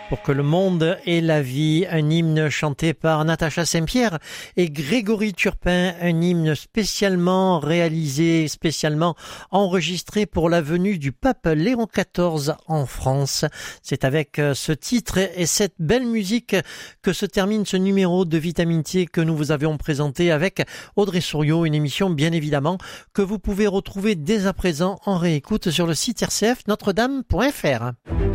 Pour que le monde ait la vie, un hymne chanté par Natacha Saint-Pierre et Grégory Turpin, un hymne spécialement réalisé, spécialement enregistré pour la venue du pape Léon XIV en France. C'est avec ce titre et cette belle musique que se termine ce numéro de Vitamine T que nous vous avions présenté avec Audrey Souriau, une émission bien évidemment que vous pouvez retrouver dès à présent en réécoute sur le site rcfnotredame.fr.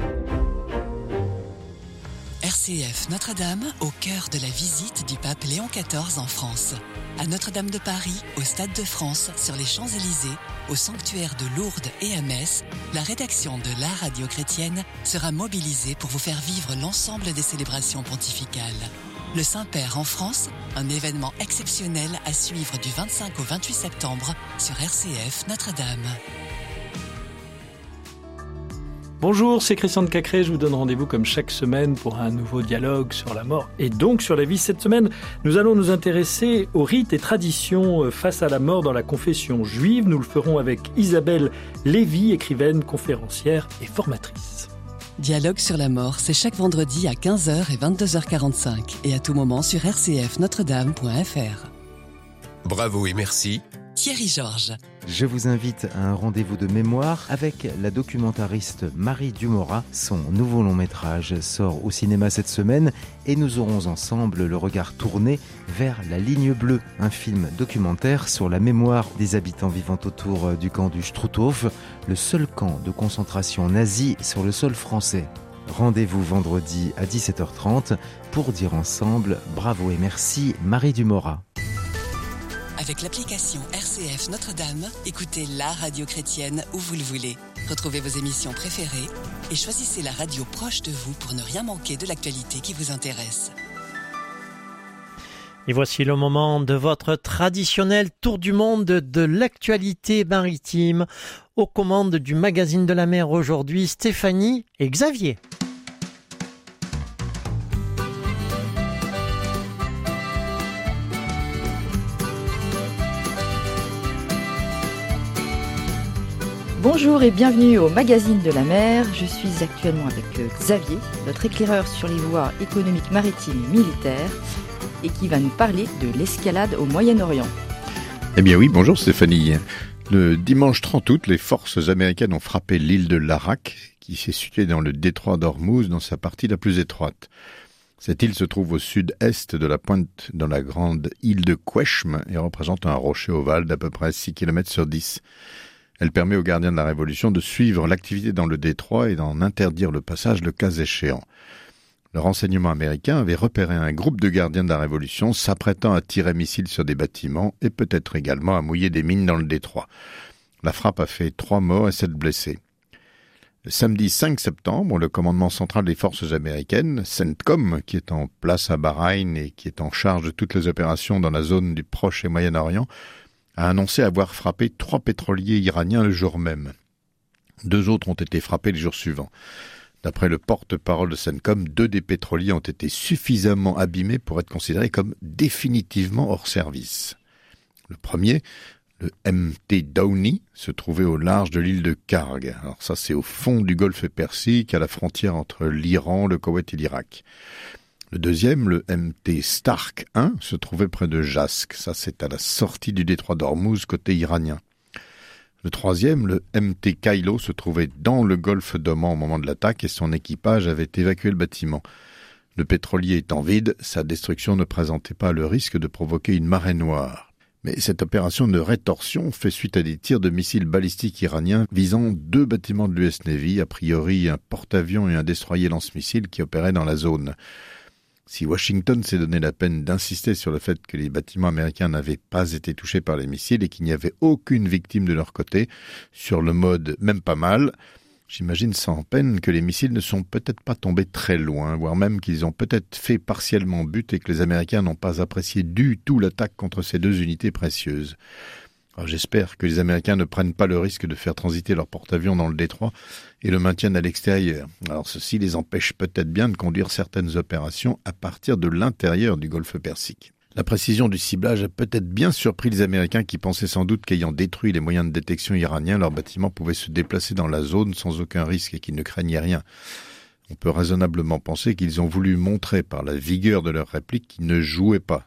RCF Notre-Dame, au cœur de la visite du pape Léon XIV en France. À Notre-Dame de Paris, au Stade de France, sur les Champs-Élysées, au sanctuaire de Lourdes et à Metz, la rédaction de la radio chrétienne sera mobilisée pour vous faire vivre l'ensemble des célébrations pontificales. Le Saint-Père en France, un événement exceptionnel à suivre du 25 au 28 septembre sur RCF Notre-Dame. Bonjour, c'est Christian de Cacré, je vous donne rendez-vous comme chaque semaine pour un nouveau dialogue sur la mort et donc sur la vie. Cette semaine, nous allons nous intéresser aux rites et traditions face à la mort dans la confession juive. Nous le ferons avec Isabelle Lévy, écrivaine, conférencière et formatrice. Dialogue sur la mort, c'est chaque vendredi à 15h et 22h45 et à tout moment sur rcfnotredame.fr. Bravo et merci. Thierry Georges. Je vous invite à un rendez-vous de mémoire avec la documentariste Marie Dumora. Son nouveau long-métrage sort au cinéma cette semaine et nous aurons ensemble le regard tourné vers La Ligne Bleue, un film documentaire sur la mémoire des habitants vivant autour du camp du Struthof, le seul camp de concentration nazi sur le sol français. Rendez-vous vendredi à 17h30 pour dire ensemble bravo et merci Marie Dumora. Avec l'application RCF Notre-Dame, écoutez la radio chrétienne où vous le voulez. Retrouvez vos émissions préférées et choisissez la radio proche de vous pour ne rien manquer de l'actualité qui vous intéresse. Et voici le moment de votre traditionnel tour du monde de l'actualité maritime. Aux commandes du magazine de la mer aujourd'hui, Stéphanie et Xavier. Bonjour et bienvenue au magazine de la mer. Je suis actuellement avec Xavier, notre éclaireur sur les voies économiques maritimes et militaires, et qui va nous parler de l'escalade au Moyen-Orient. Eh bien oui, bonjour Stéphanie. Le dimanche 30 août, les forces américaines ont frappé l'île de Larak, qui s'est située dans le détroit d'Ormuz, dans sa partie la plus étroite. Cette île se trouve au sud-est de la pointe dans la grande île de Qeshm et représente un rocher ovale d'à peu près 6 km sur 10. Elle permet aux gardiens de la Révolution de suivre l'activité dans le détroit et d'en interdire le passage le cas échéant. Le renseignement américain avait repéré un groupe de gardiens de la Révolution s'apprêtant à tirer missiles sur des bâtiments et peut-être également à mouiller des mines dans le détroit. La frappe a fait 3 morts et 7 blessés. Le samedi 5 septembre, le commandement central des forces américaines, CENTCOM, qui est en place à Bahreïn et qui est en charge de toutes les opérations dans la zone du Proche et Moyen-Orient, a annoncé avoir frappé 3 pétroliers iraniens le jour même. 2 autres ont été frappés les jours suivants. D'après le porte-parole de CENTCOM, 2 des pétroliers ont été suffisamment abîmés pour être considérés comme définitivement hors service. Le premier, le MT Downey, se trouvait au large de l'île de Karg. Alors ça, c'est au fond du golfe Persique, à la frontière entre l'Iran, le Koweït et l'Irak. Le deuxième, le MT Stark 1, se trouvait près de Jask. Ça, c'est à la sortie du détroit d'Ormuz, côté iranien. Le troisième, le MT Kylo, se trouvait dans le golfe d'Oman au moment de l'attaque et son équipage avait évacué le bâtiment. Le pétrolier étant vide, sa destruction ne présentait pas le risque de provoquer une marée noire. Mais cette opération de rétorsion fait suite à des tirs de missiles balistiques iraniens visant 2 bâtiments de l'US Navy, a priori un porte-avions et un destroyer lance-missiles qui opéraient dans la zone. Si Washington s'est donné la peine d'insister sur le fait que les bâtiments américains n'avaient pas été touchés par les missiles et qu'il n'y avait aucune victime de leur côté, sur le mode même pas mal, j'imagine sans peine que les missiles ne sont peut-être pas tombés très loin, voire même qu'ils ont peut-être fait partiellement but et que les Américains n'ont pas apprécié du tout l'attaque contre ces 2 unités précieuses. Alors j'espère que les Américains ne prennent pas le risque de faire transiter leurs porte-avions dans le détroit et le maintiennent à l'extérieur. Alors ceci les empêche peut-être bien de conduire certaines opérations à partir de l'intérieur du golfe Persique. La précision du ciblage a peut-être bien surpris les Américains qui pensaient sans doute qu'ayant détruit les moyens de détection iraniens, leurs bâtiments pouvaient se déplacer dans la zone sans aucun risque et qu'ils ne craignaient rien. On peut raisonnablement penser qu'ils ont voulu montrer par la vigueur de leur réplique qu'ils ne jouaient pas.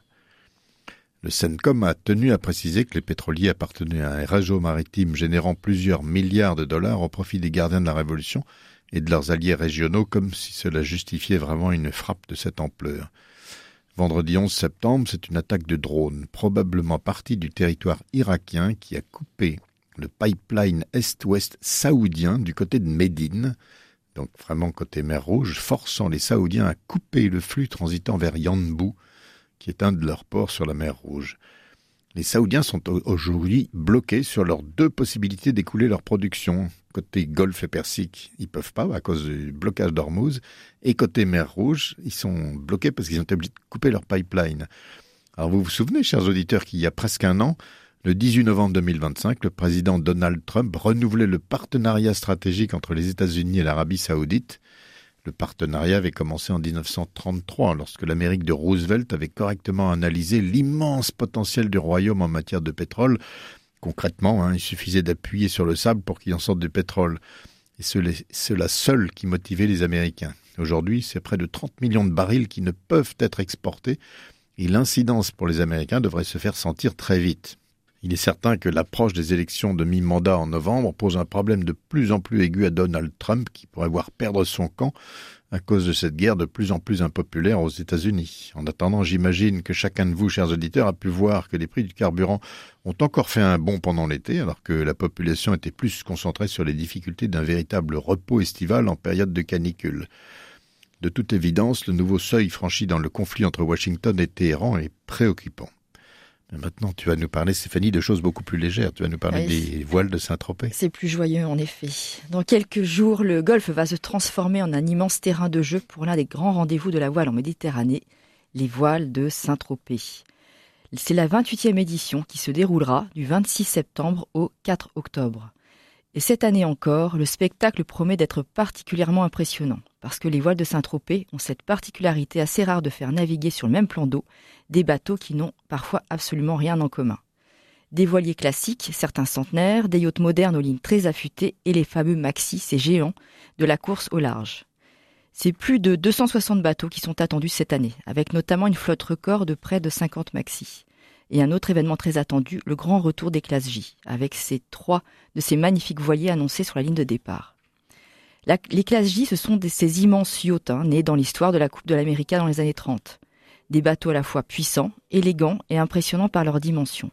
Le CENTCOM a tenu à préciser que les pétroliers appartenaient à un réseau maritime générant plusieurs milliards de dollars au profit des gardiens de la Révolution et de leurs alliés régionaux, comme si cela justifiait vraiment une frappe de cette ampleur. Vendredi 11 septembre, c'est une attaque de drone, probablement partie du territoire irakien, qui a coupé le pipeline est-ouest saoudien du côté de Médine, donc vraiment côté mer Rouge, forçant les Saoudiens à couper le flux transitant vers Yanbu, qui est un de leurs ports sur la mer Rouge. Les Saoudiens sont aujourd'hui bloqués sur leurs deux possibilités d'écouler leur production. Côté Golfe et Persique, ils ne peuvent pas à cause du blocage d'Ormuz. Et côté mer Rouge, ils sont bloqués parce qu'ils ont été obligés de couper leur pipeline. Alors vous vous souvenez, chers auditeurs, qu'il y a presque un an, le 18 novembre 2025, le président Donald Trump renouvelait le partenariat stratégique entre les États-Unis et l'Arabie saoudite. Le partenariat avait commencé en 1933, lorsque l'Amérique de Roosevelt avait correctement analysé l'immense potentiel du royaume en matière de pétrole. Concrètement, il suffisait d'appuyer sur le sable pour qu'il en sorte du pétrole. Et cela seul qui motivait les Américains. Aujourd'hui, c'est près de 30 millions de barils qui ne peuvent être exportés, et l'incidence pour les Américains devrait se faire sentir très vite. Il est certain que l'approche des élections de mi-mandat en novembre pose un problème de plus en plus aigu à Donald Trump, qui pourrait voir perdre son camp à cause de cette guerre de plus en plus impopulaire aux États-Unis. En attendant, j'imagine que chacun de vous, chers auditeurs, a pu voir que les prix du carburant ont encore fait un bond pendant l'été, alors que la population était plus concentrée sur les difficultés d'un véritable repos estival en période de canicule. De toute évidence, le nouveau seuil franchi dans le conflit entre Washington et Téhéran est préoccupant. Mais maintenant, tu vas nous parler, Stéphanie, de choses beaucoup plus légères. Tu vas nous parler des voiles de Saint-Tropez. C'est plus joyeux, en effet. Dans quelques jours, le Golfe va se transformer en un immense terrain de jeu pour l'un des grands rendez-vous de la voile en Méditerranée, les voiles de Saint-Tropez. C'est la 28e édition qui se déroulera du 26 septembre au 4 octobre. Et cette année encore, le spectacle promet d'être particulièrement impressionnant, parce que les voiles de Saint-Tropez ont cette particularité assez rare de faire naviguer sur le même plan d'eau des bateaux qui n'ont parfois absolument rien en commun. Des voiliers classiques, certains centenaires, des yachts modernes aux lignes très affûtées et les fameux maxis, ces géants de la course au large. C'est plus de 260 bateaux qui sont attendus cette année, avec notamment une flotte record de près de 50 maxis. Et un autre événement très attendu, le grand retour des classes J, avec trois de ces magnifiques voiliers annoncés sur la ligne de départ. Les classes J, ce sont ces immenses yachts nés dans l'histoire de la Coupe de l'América dans les années 30. Des bateaux à la fois puissants, élégants et impressionnants par leurs dimensions.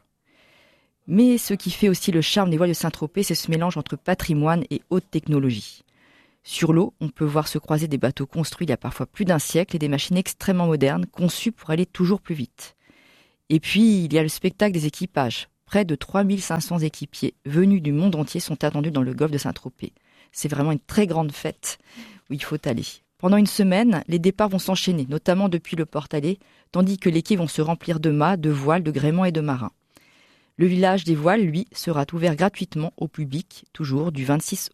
Mais ce qui fait aussi le charme des voiles de Saint-Tropez, c'est ce mélange entre patrimoine et haute technologie. Sur l'eau, on peut voir se croiser des bateaux construits il y a parfois plus d'un siècle et des machines extrêmement modernes, conçues pour aller toujours plus vite. Et puis, il y a le spectacle des équipages. Près de 3500 équipiers venus du monde entier sont attendus dans le golfe de Saint-Tropez. C'est vraiment une très grande fête où il faut aller. Pendant une semaine, les départs vont s'enchaîner, notamment depuis le Port-Alais, tandis que les quais vont se remplir de mâts, de voiles, de gréements et de marins. Le village des voiles, lui, sera ouvert gratuitement au public, toujours du 26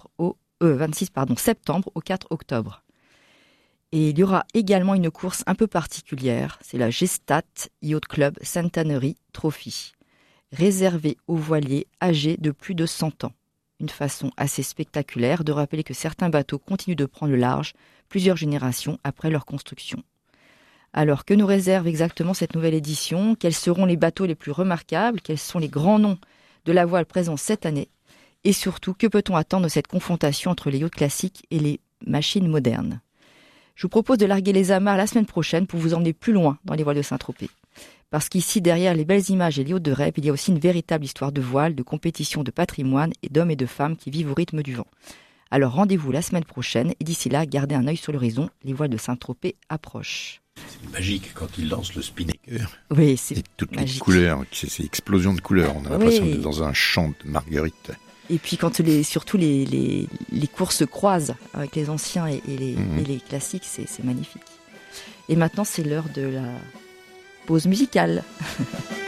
septembre au 4 octobre. Et il y aura également une course un peu particulière, c'est la Gestat Yacht Club Centenary Trophy, réservée aux voiliers âgés de plus de 100 ans. Une façon assez spectaculaire de rappeler que certains bateaux continuent de prendre le large plusieurs générations après leur construction. Alors, que nous réserve exactement cette nouvelle édition ? Quels seront les bateaux les plus remarquables ? Quels sont les grands noms de la voile présents cette année ? Et surtout, que peut-on attendre de cette confrontation entre les yachts classiques et les machines modernes ? Je vous propose de larguer les amarres la semaine prochaine pour vous emmener plus loin dans les voiles de Saint-Tropez. Parce qu'ici, derrière les belles images et les yachts de rêve, il y a aussi une véritable histoire de voile, de compétition, de patrimoine et d'hommes et de femmes qui vivent au rythme du vent. Alors rendez-vous la semaine prochaine et d'ici là, gardez un œil sur l'horizon, les voiles de Saint-Tropez approchent. C'est magique quand il lance le spinnaker. Oui, c'est et toutes magique. Les couleurs, ces explosions de couleurs, on a l'impression d'être dans un champ de marguerite. Et puis quand surtout les cours se croisent avec les anciens et les classiques, c'est magnifique. Et maintenant, c'est l'heure de la pause musicale.